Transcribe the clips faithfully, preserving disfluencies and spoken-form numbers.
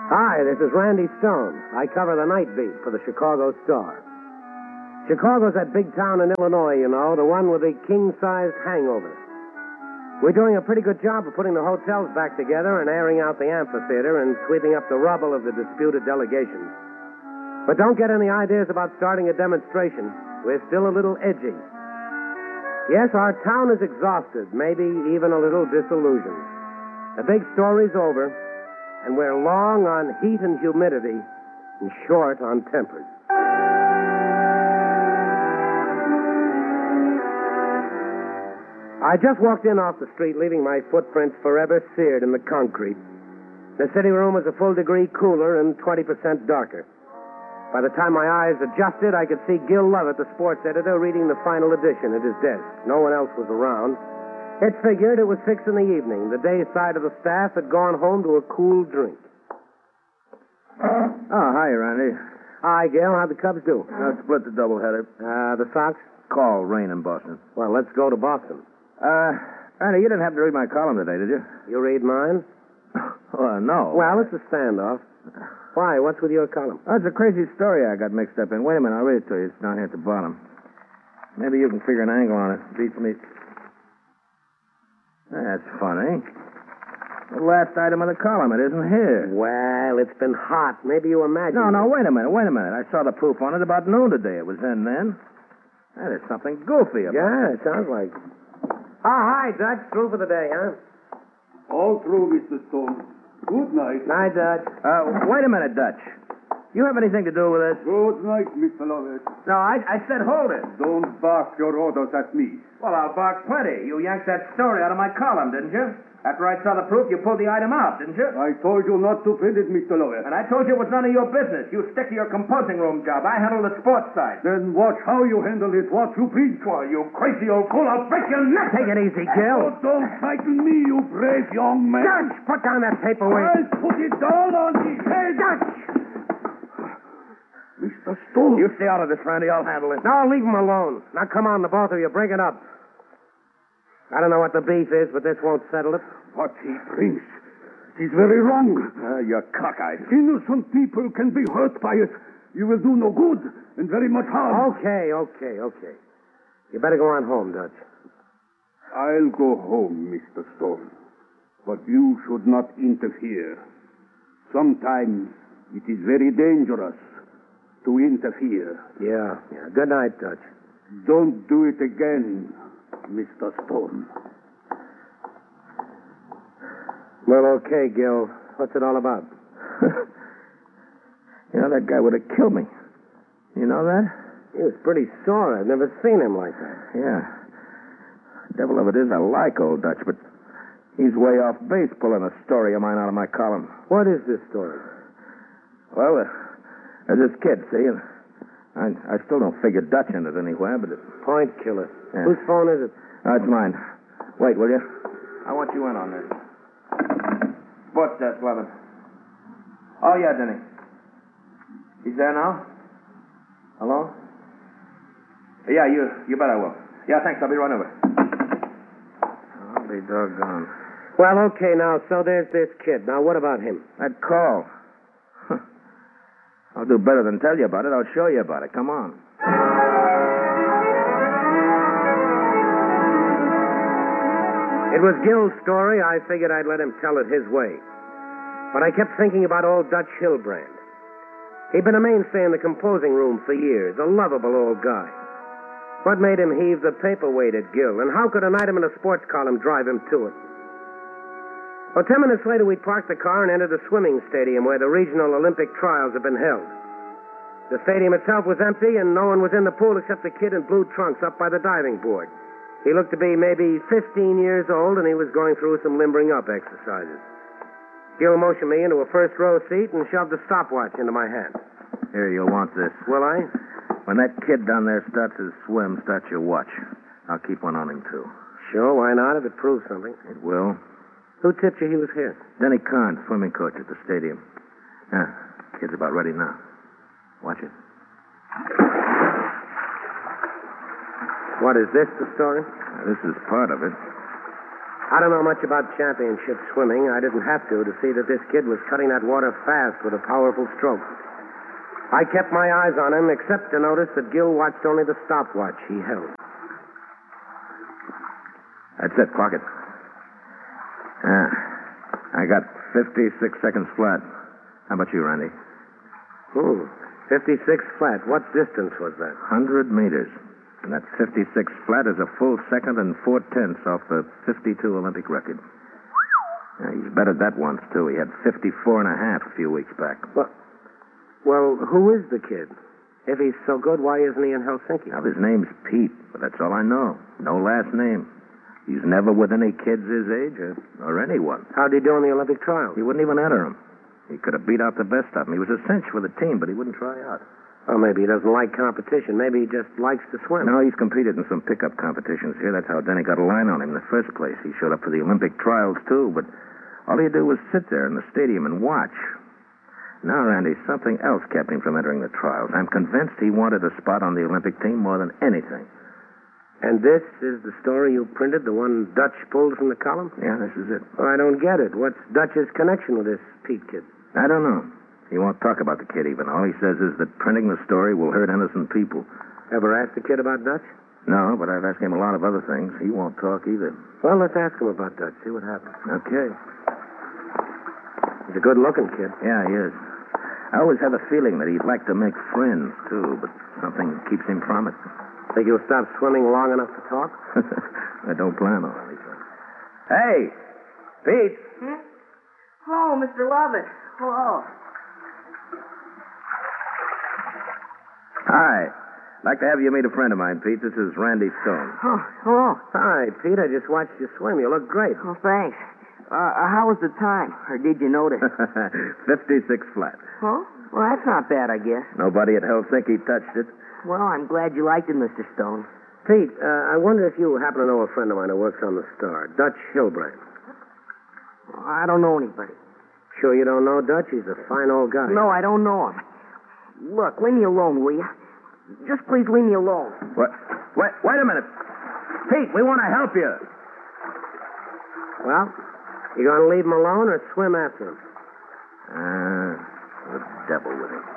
Hi, this is Randy Stone. I cover the night beat for the Chicago Star. Chicago's that big town in Illinois, you know, the one with the king-sized hangover. We're doing a pretty good job of putting the hotels back together and airing out the amphitheater and sweeping up the rubble of the disputed delegations. But don't get any ideas about starting a demonstration. We're still a little edgy. Yes, our town is exhausted, maybe even a little disillusioned. The big story's over, and we're long on heat and humidity and short on tempers. I just walked in off the street, leaving my footprints forever seared in the concrete. The sitting room was a full degree cooler and twenty percent darker. By the time my eyes adjusted, I could see Gil Lovett, the sports editor, reading the final edition at his desk. No one else was around. It figured it was six in the evening. The day side of the staff had gone home to a cool drink. Oh, hi, Randy. Hi, Gil. How'd the Cubs do? Uh, split the doubleheader. Uh, the Sox? Call, rain in Boston. Well, let's go to Boston. Uh, Randy, you didn't have to read my column today, did you? You read mine? Well, no. Well, it's a standoff. Why? What's with your column? Oh, it's a crazy story I got mixed up in. Wait a minute, I'll read it to you. It's down here at the bottom. Maybe you can figure an angle on it. Beats me. That's funny. The last item of the column, it isn't here. Well, it's been hot. Maybe you imagine. No, no, wait a minute, wait a minute. I saw the proof on it about noon today. It was in then. That is something goofy about yeah, it. Yeah, it sounds like. Oh, hi, Dutch. Through for the day, huh? All through, Mister Stone. Good night. Night, Dutch. Uh, wait a minute, Dutch. You have anything to do with this? Good night, Mister Lovett. No, I, I said hold it. Don't bark your orders at me. Well, I'll bark plenty. You yanked that story out of my column, didn't you? After I saw the proof, you pulled the item out, didn't you? I told you not to print it, Mister Lovett. And I told you it was none of your business. You stick to your composing room job. I handle the sports side. Then watch how you handle it, what you print. Well, you crazy old fool, I'll break your neck. Take it easy, Gil. Oh, don't frighten me, you brave young man. Dutch, put down that paperweight. I'll put it down on the head. Dutch! Mister Stone. You stay out of this, Randy. I'll handle it. No, leave him alone. Now, come on, the both of you. Break it up. I don't know what the beef is, but this won't settle it. What he prints is very wrong. Uh, you're cockeyed. Innocent people can be hurt by it. You will do no good and very much harm. Okay, okay, okay. You better go on home, Dutch. I'll go home, Mister Stone. But you should not interfere. Sometimes it is very dangerous to interfere. Yeah, yeah. Good night, Dutch. Don't do it again, Mister Stone. Well, okay, Gil. What's it all about? You know, that guy would have killed me. You know that? He was pretty sore. I've never seen him like that. Yeah. Devil of it is, I like old Dutch, but he's way off base pulling a story of mine out of my column. What is this story? Well, uh, there's this kid, see, and I, I still don't figure Dutch in it anywhere, but it... Point killer. Yeah. Whose phone is it? Oh, it's mine. Wait, will you? I want you in on this. What's that, Levin? Oh, yeah, Denny. He's there now? Hello? Yeah, you you bet I will. Yeah, thanks. I'll be right over. I'll be doggone. Well, okay, now, so there's this kid. Now, what about him? That call. I'll do better than tell you about it. I'll show you about it. Come on. It was Gil's story. I figured I'd let him tell it his way. But I kept thinking about old Dutch Hillbrand. He'd been a mainstay in the composing room for years, a lovable old guy. What made him heave the paperweight at Gil, and how could an item in a sports column drive him to it? Well, ten minutes later, we parked the car and entered the swimming stadium where the regional Olympic trials had been held. The stadium itself was empty, and no one was in the pool except the kid in blue trunks up by the diving board. He looked to be maybe fifteen years old, and he was going through some limbering up exercises. Gil motioned me into a first-row seat and shoved a stopwatch into my hand. Here, you'll want this. Will I? When that kid down there starts his swim, start your watch. I'll keep one on him, too. Sure, why not, if it proves something. It will. Who tipped you he was here? Denny Kahn, swimming coach at the stadium. Yeah, kid's about ready now. Watch it. What, is this the story? Now, this is part of it. I don't know much about championship swimming. I didn't have to to see that this kid was cutting that water fast with a powerful stroke. I kept my eyes on him, except to notice that Gil watched only the stopwatch he held. That's it, clock it. Ah, I got fifty-six seconds flat. How about you, Randy? Hmm, fifty-six flat. What distance was that? one hundred meters. And that fifty-six flat is a full second and four-tenths off the fifty-two Olympic record. Yeah, he's bettered that once, too. He had fifty-four and a half a few weeks back. Well, well, who is the kid? If he's so good, why isn't he in Helsinki? Now, his name's Pete, but that's all I know. No last name. He's never with any kids his age or, or anyone. How'd he do in the Olympic trials? He wouldn't even enter him. He could have beat out the best of them. He was a cinch for the team, but he wouldn't try out. Well, maybe he doesn't like competition. Maybe he just likes to swim. No, he's competed in some pickup competitions here. That's how Denny got a line on him in the first place. He showed up for the Olympic trials, too, but all he'd do was sit there in the stadium and watch. Now, Randy, something else kept him from entering the trials. I'm convinced he wanted a spot on the Olympic team more than anything. And this is the story you printed, the one Dutch pulled from the column? Yeah, this is it. Well, I don't get it. What's Dutch's connection with this Pete kid? I don't know. He won't talk about the kid even. All he says is that printing the story will hurt innocent people. Ever asked the kid about Dutch? No, but I've asked him a lot of other things. He won't talk either. Well, let's ask him about Dutch, see what happens. Okay. He's a good-looking kid. Yeah, he is. I always have a feeling that he'd like to make friends, too, but something keeps him from it. Think he'll stop swimming long enough to talk? I don't plan on it. Hey, Pete. Hmm? Oh, Mister Lovett. Hello. Hi. I'd like to have you meet a friend of mine, Pete. This is Randy Stone. Oh, hello. Hi, Pete. I just watched you swim. You look great. Oh, thanks. Uh, how was the time? Or did you notice? fifty-six flat. Oh? Well, that's not bad, I guess. Nobody at Helsinki touched it. Well, I'm glad you liked it, Mister Stone. Pete, uh, I wonder if you happen to know a friend of mine who works on the Star, Dutch Hilbrand. I don't know anybody. Sure you don't know Dutch? He's a fine old guy. No, I don't know him. Look, leave me alone, will you? Just please leave me alone. What? Wait, wait a minute. Pete, we want to help you. Well, you going to leave him alone or swim after him? Ah, the devil with him.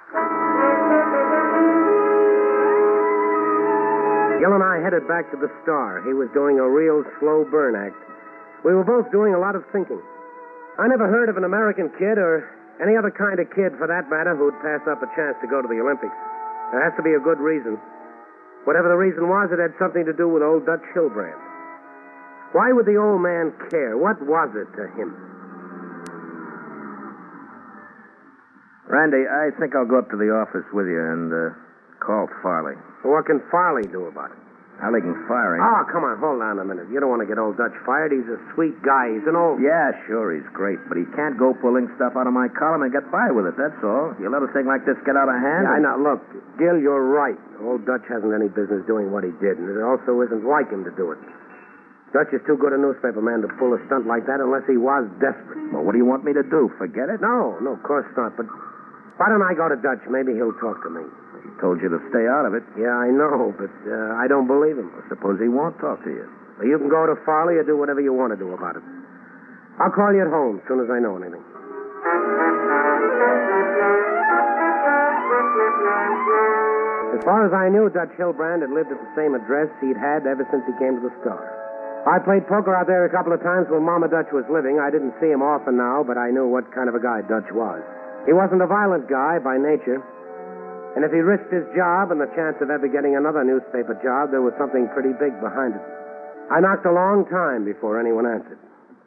Gil and I headed back to the Star. He was doing a real slow burn act. We were both doing a lot of thinking. I never heard of an American kid, or any other kind of kid for that matter, who'd pass up a chance to go to the Olympics. There has to be a good reason. Whatever the reason was, it had something to do with old Dutch Hilbrand. Why would the old man care? What was it to him? Randy, I think I'll go up to the office with you and uh, call Farley. What can Farley do about it? How they can fire him. Oh, come on, hold on a minute. You don't want to get old Dutch fired. He's a sweet guy. He's an old... Yeah, sure, he's great, but he can't go pulling stuff out of my column and get by with it, that's all. You let a thing like this get out of hand? Yeah, I know. Look, Gil, you're right. Old Dutch hasn't any business doing what he did, and it also isn't like him to do it. Dutch is too good a newspaper man to pull a stunt like that unless he was desperate. Well, what do you want me to do? Forget it? No, no, of course not. But why don't I go to Dutch? Maybe he'll talk to me. He told you to stay out of it. Yeah, I know, but uh, I don't believe him. Well, suppose he won't talk to you. Well, you can go to Farley or do whatever you want to do about it. I'll call you at home as soon as I know anything. As far as I knew, Dutch Hilbrand had lived at the same address he'd had ever since he came to the Star. I played poker out there a couple of times when Mama Dutch was living. I didn't see him often now, but I knew what kind of a guy Dutch was. He wasn't a violent guy by nature. And if he risked his job and the chance of ever getting another newspaper job, there was something pretty big behind it. I knocked a long time before anyone answered.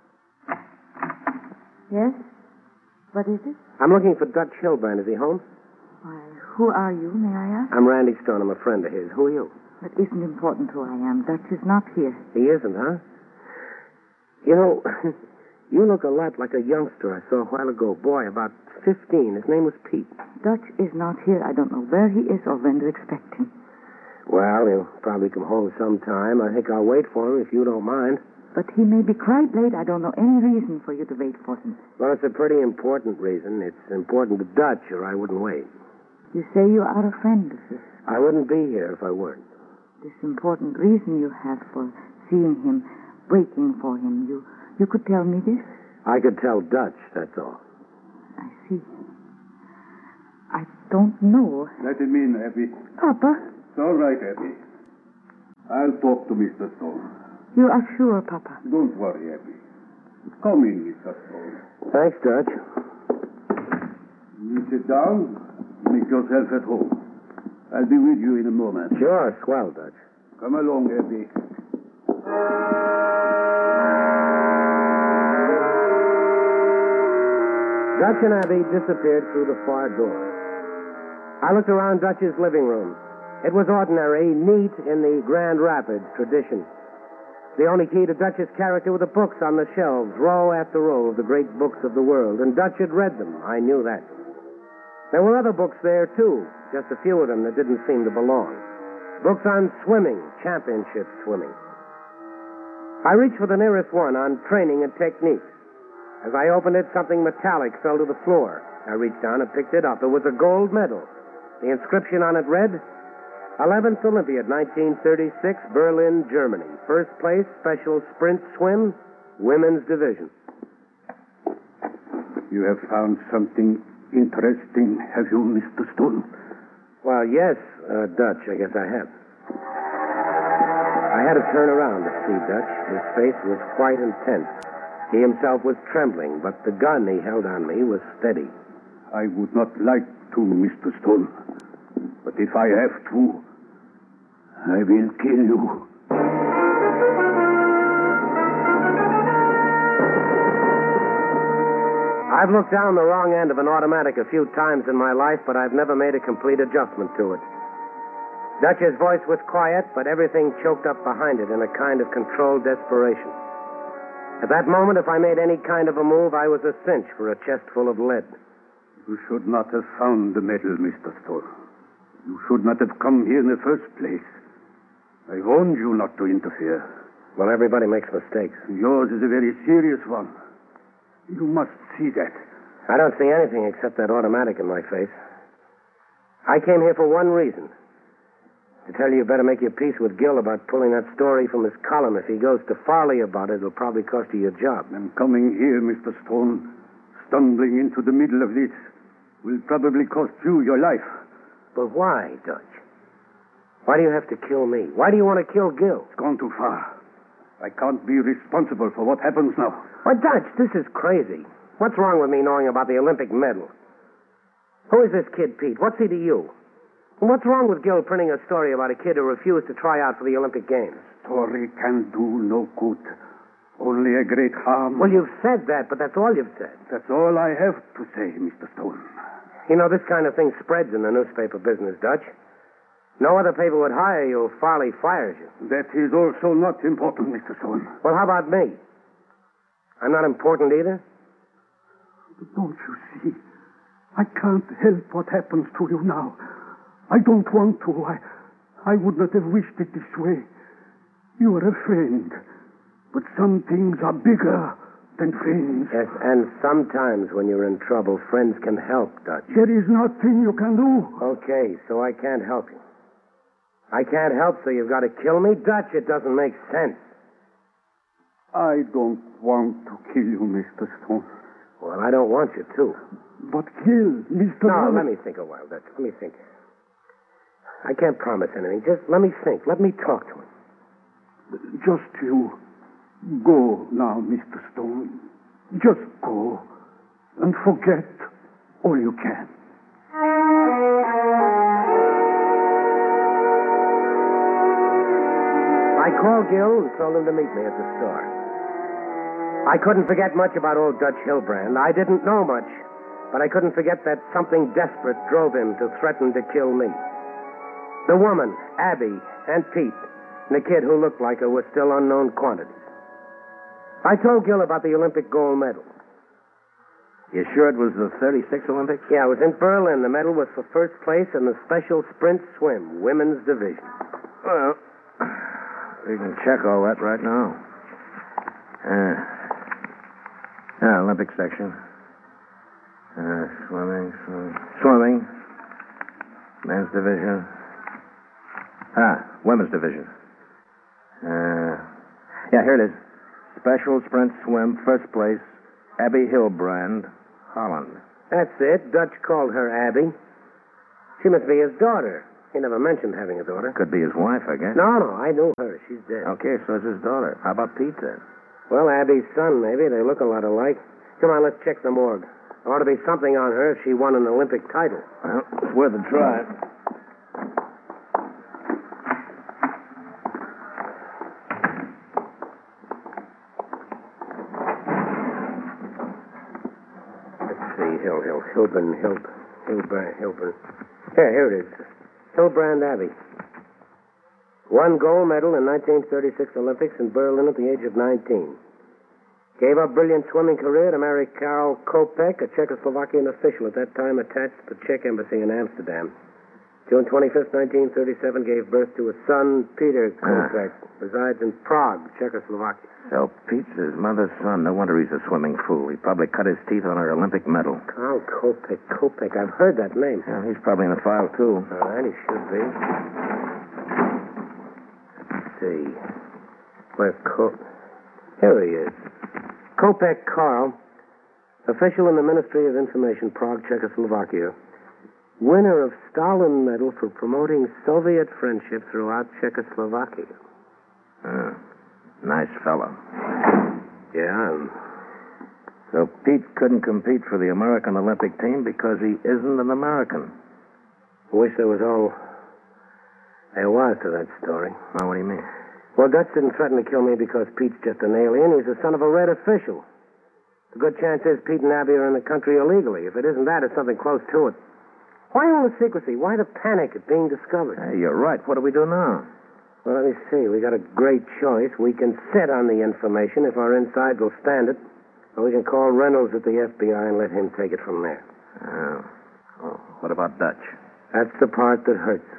Yes? What is it? I'm looking for Dutch Hilbrand. Is he home? Why, who are you, may I ask? I'm Randy Stone. I'm a friend of his. Who are you? It isn't important who I am. Dutch is not here. He isn't, huh? You know, you look a lot like a youngster I saw a while ago. Boy, about fifteen. His name was Pete. Dutch is not here. I don't know where he is or when to expect him. Well, he'll probably come home sometime. I think I'll wait for him if you don't mind. But he may be quite late. I don't know any reason for you to wait for him. Well, it's a pretty important reason. It's important to Dutch, or I wouldn't wait. You say you are a friend of his. I wouldn't be here if I weren't. This important reason you have for seeing him, breaking for him. You, you could tell me this? I could tell Dutch, that's all. I see. I don't know. Let him in, Abby. Papa, It's all right, Abby. I'll talk to Mister Stone. you are sure, Papa? Don't worry, Abby. Come in, Mister Stone. Thanks, Dutch. You sit down. Make yourself at home. I'll be with you in a moment. Sure, swell, Dutch. Come along, Abby. Dutch and Abby disappeared through the far door. I looked around Dutch's living room. It was ordinary, neat in the Grand Rapids tradition. The only key to Dutch's character were the books on the shelves, row after row of the great books of the world, and Dutch had read them. I knew that. There were other books there, too, just a few of them that didn't seem to belong. Books on swimming, championship swimming. I reached for the nearest one on training and techniques. As I opened it, something metallic fell to the floor. I reached down and picked it up. It was a gold medal. The inscription on it read, eleventh Olympiad, nineteen thirty-six, Berlin, Germany. First place, special sprint swim, women's division. You have found something interesting, have you, Mister Stone? Well, yes, uh, Dutch, I guess I have. I had to turn around to see Dutch. His face was quite intense. He himself was trembling, but the gun he held on me was steady. I would not like to, Mister Stone. But if I have to, I will kill you. I've looked down the wrong end of an automatic a few times in my life, but I've never made a complete adjustment to it. Dutch's voice was quiet, but everything choked up behind it in a kind of controlled desperation. At that moment, if I made any kind of a move, I was a cinch for a chest full of lead. You should not have found the medal, Mister Stone. You should not have come here in the first place. I warned you not to interfere. Well, everybody makes mistakes. Yours is a very serious one. You must see that. I don't see anything except that automatic in my face. I came here for one reason. To tell you you better make your peace with Gil about pulling that story from his column. If he goes to Farley about it, it'll probably cost you your job. And coming here, Mister Stone, stumbling into the middle of this, will probably cost you your life. But why, Dutch? Why do you have to kill me? Why do you want to kill Gil? It's gone too far. I can't be responsible for what happens now. Why, Dutch, this is crazy. What's wrong with me knowing about the Olympic medal? Who is this kid, Pete? What's he to you? And what's wrong with Gil printing a story about a kid who refused to try out for the Olympic Games? Story can do no good. Only a great harm. Well, you've said that, but that's all you've said. That's all I have to say, Mister Stone. You know, this kind of thing spreads in the newspaper business, Dutch. No other paper would hire you if Farley fires you. That is also not important, Mister Stone. Well, how about me? I'm not important either? Don't you see? I can't help what happens to you now. I don't want to. I, I would not have wished it this way. You are a friend. But some things are bigger than friends. Yes, and sometimes when you're in trouble, friends can help, Dutch. There is nothing you can do. Okay, so I can't help you. I can't help, so you've got to kill me? Dutch, it doesn't make sense. I don't want to kill you, Mister Stone. Well, I don't want you to. But kill Mister No, Stone. let me think a while, Dutch. Let me think. I can't promise anything. Just let me think. Let me talk to him. Just you. Go now, Mister Stone. Just go. And forget all you can. I called Gil and told him to meet me at the store. I couldn't forget much about old Dutch Hillbrand. I didn't know much, but I couldn't forget that something desperate drove him to threaten to kill me. The woman, Abby, and Pete, and the kid who looked like her were still unknown quantities. I told Gil about the Olympic gold medal. You sure it was the thirty-six Olympics? Yeah, it was in Berlin. The medal was for first place in the special sprint swim, women's division. Well, we can check all that right now. Uh, yeah, Olympic section. Uh, swimming, swimming, swimming. Men's division. Ah, women's division. Uh, yeah, here it is. Special sprint swim, first place, Abby Hillbrand, Holland. That's it. Dutch called her Abby. She must be his daughter. He never mentioned having a daughter. Could be his wife, I guess. No, no, I knew her. She's dead. Okay, so it's his daughter. How about Pete then? Well, Abby's son, maybe. They look a lot alike. Come on, let's check the morgue. There ought to be something on her if she won an Olympic title. Well, it's worth a try. Let's see. Hill, Hill, Hilburn, Hill, Hilburn, Hilburn. Here, here it is. Hillbrand Abbey. Won gold medal in nineteen thirty-six Olympics in Berlin at the age of nineteen. Gave up brilliant swimming career to marry Karol Kopek, a Czechoslovakian official at that time attached to the Czech embassy in Amsterdam. June twenty-fifth, nineteen thirty-seven, gave birth to a son, Peter Kopek. Ah. Resides in Prague, Czechoslovakia. So Pete's his mother's son. No wonder he's a swimming fool. He probably cut his teeth on her Olympic medal. Karol Kopek, Kopek. I've heard that name. Yeah, he's probably in the file, too. All right, he should be. Let's see. Where Co... Here he is. Kopek Karl, official in the Ministry of Information, Prague, Czechoslovakia. Winner of Stalin Medal for promoting Soviet friendship throughout Czechoslovakia. Ah, nice fellow. Yeah. Um, so Pete couldn't compete for the American Olympic team because he isn't an American. I wish there was all there was to that story. Well, what do you mean? Well, Dutch didn't threaten to kill me because Pete's just an alien. He's the son of a red official. The good chance is Pete and Abby are in the country illegally. If it isn't that, it's something close to it. Why all the secrecy? Why the panic at being discovered? Hey, you're right. What do we do now? Well, let me see. We got a great choice. We can sit on the information if our insides will stand it. Or we can call Reynolds at the F B I and let him take it from there. Oh. Oh. What about Dutch? That's the part that hurts.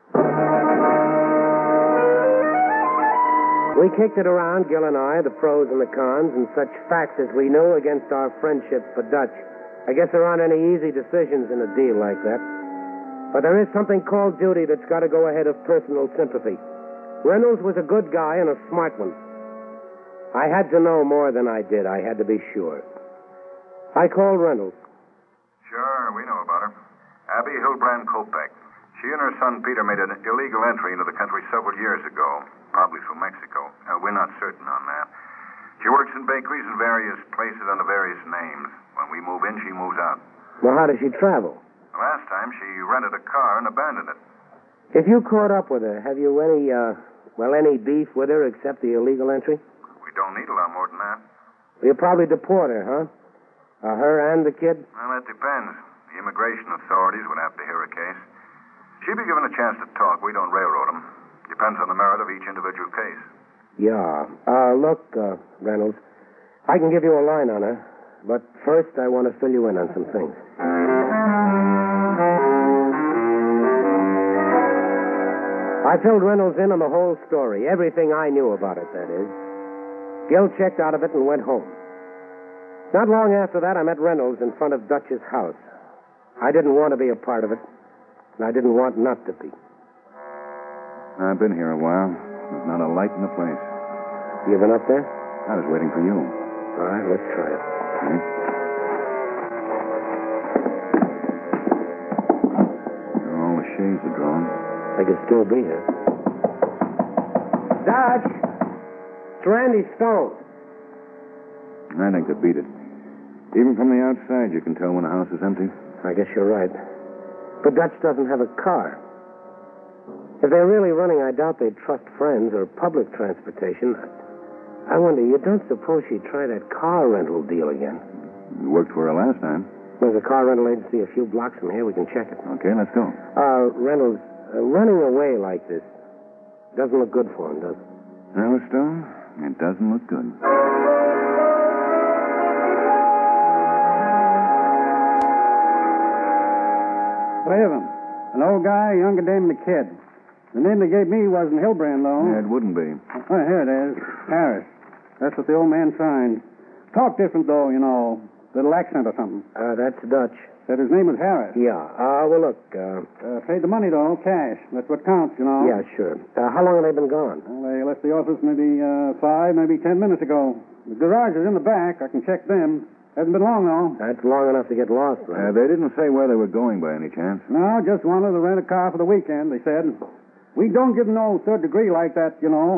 We kicked it around, Gil and I, the pros and the cons, and such facts as we knew against our friendship for Dutch. I guess there aren't any easy decisions in a deal like that. But there is something called duty that's got to go ahead of personal sympathy. Reynolds was a good guy and a smart one. I had to know more than I did. I had to be sure. I called Reynolds. Sure, we know about her. Abby Hillbrand Kopek. She and her son Peter made an illegal entry into the country several years ago, probably from Mexico. Uh, we're not certain on that. She works in bakeries in various places under various names. When we move in, she moves out. Well, how does she travel? The last time, she rented a car and abandoned it. If you caught up with her, have you any, uh, well, any beef with her except the illegal entry? We don't need a lot more than that. You'll probably deport her, huh? Uh, her and the kid? Well, that depends. The immigration authorities would have to hear a case. She'd be given a chance to talk. We don't railroad them. Depends on the merit of each individual case. Yeah. Uh, look, uh, Reynolds, I can give you a line on her, but first I want to fill you in on some things. I filled Reynolds in on the whole story, everything I knew about it, that is. Gil checked out of it and went home. Not long after that, I met Reynolds in front of Dutch's house. I didn't want to be a part of it, and I didn't want not to be. I've been here a while. There's not a light in the place. You been up there? I was waiting for you. All right, let's try it. Okay. All the shades are drawn. I could still be here. Dutch! It's Randy Stone. I think they beat it. Even from the outside, you can tell when a house is empty. I guess you're right. But Dutch doesn't have a car. If they're really running, I doubt they'd trust friends or public transportation. I wonder, you don't suppose she'd try that car rental deal again? It worked for her last time. There's a car rental agency a few blocks from here. We can check it. Okay, let's go. Uh, Reynolds, uh, running away like this doesn't look good for him, does it? No, Stone, it doesn't look good. Three of them. An old guy, a younger dame, and a kid. The name they gave me wasn't Hillbrand, though. Yeah, it wouldn't be. Oh, here it is. Harris. That's what the old man signed. Talk different, though, you know. Little accent or something. Uh, that's Dutch. Said his name was Harris. Yeah. Uh, well, look, uh... uh paid the money, though, cash. That's what counts, you know. Yeah, sure. Uh, how long have they been gone? Well, they left the office maybe uh, five, maybe ten minutes ago. The garage is in the back. I can check them. Hasn't been long, though. That's long enough to get lost, Uh, right? they didn't say where they were going by any chance. No, just wanted to rent a car for the weekend, they said. We don't give no third degree like that, you know.